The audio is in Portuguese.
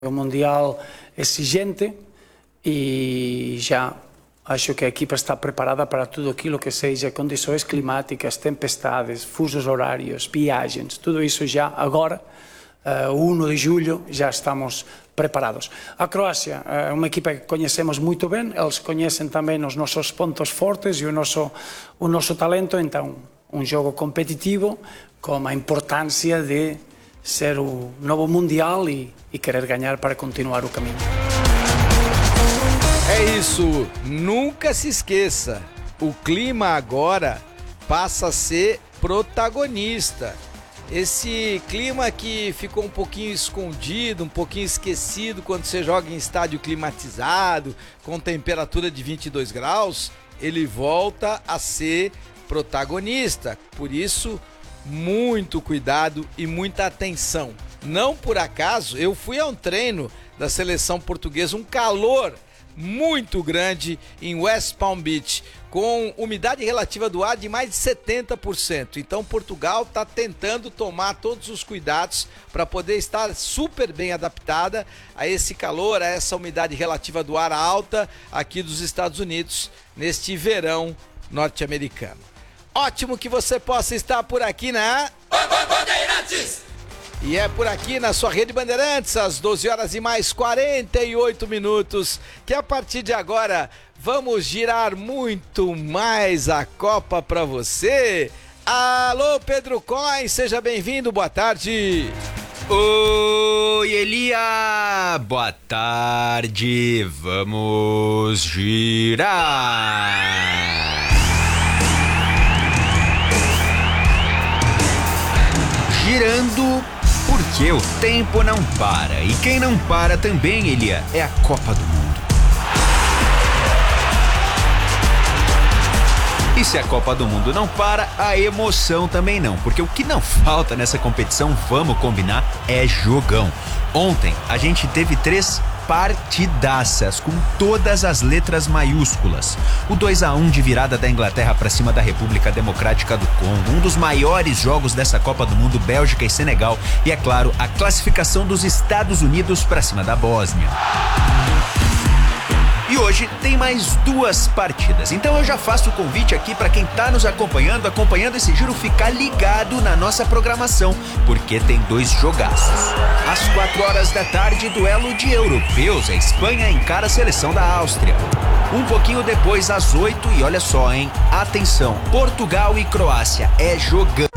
um mundial exigente e já acho que a equipa está preparada para tudo aquilo que seja condições climáticas, tempestades, fusos horários, viagens, tudo isso já agora, o 1 de julho, já estamos preparados. A Croácia é uma equipa que conhecemos muito bem, eles conhecem também os nossos pontos fortes e o nosso talento, então um jogo competitivo com a importância de ser o novo Mundial e querer ganhar para continuar o caminho. É isso, nunca se esqueça, o clima agora passa a ser protagonista. Esse clima que ficou um pouquinho escondido, um pouquinho esquecido quando você joga em estádio climatizado, com temperatura de 22 graus, ele volta a ser protagonista. Por isso, muito cuidado e muita atenção. Não por acaso, eu fui a um treino da seleção portuguesa, um calor muito grande em West Palm Beach, com umidade relativa do ar de mais de 70%. Então Portugal está tentando tomar todos os cuidados para poder estar super bem adaptada a esse calor, a essa umidade relativa do ar alta aqui dos Estados Unidos neste verão norte-americano. Ótimo que você possa estar por aqui na Bandeirantes! E é por aqui na sua Rede Bandeirantes, às 12 horas e mais 48 minutos, que a partir de agora vamos girar muito mais a Copa para você. Alô, Pedro Coin, seja bem-vindo, boa tarde. Oi, Elia, boa tarde, vamos girar. Girando porque o tempo não para. E quem não para também, Elia, é a Copa do Mundo. E se a Copa do Mundo não para, a emoção também não. Porque o que não falta nessa competição, vamos combinar, é jogão. Ontem a gente teve 3 partidaças com todas as letras maiúsculas. O 2-1 de virada da Inglaterra para cima da República Democrática do Congo, um dos maiores jogos dessa Copa do Mundo, Bélgica e Senegal, e é claro, a classificação dos Estados Unidos para cima da Bósnia. E hoje tem mais 2 partidas, então eu já faço o convite aqui para quem tá nos acompanhando esse giro, ficar ligado na nossa programação, porque tem 2 jogaços. Às 4 horas da tarde, duelo de europeus, a Espanha encara a seleção da Áustria. Um pouquinho depois, às 8, e olha só, hein, atenção, Portugal e Croácia, é jogando.